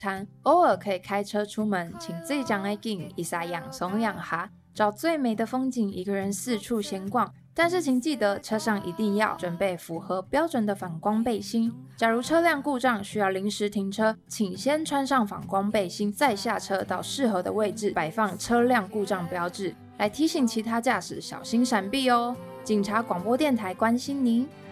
滩，偶尔可以开车出门，请最讲的景一撒养松养哈，找最美的风景，一个人四处闲逛。但是请记得，车上一定要准备符合标准的反光背心。假如车辆故障需要临时停车，请先穿上反光背心，再下车到适合的位置摆放车辆故障标志，来提醒其他驾驶小心闪避哦。警察广播电台关心您。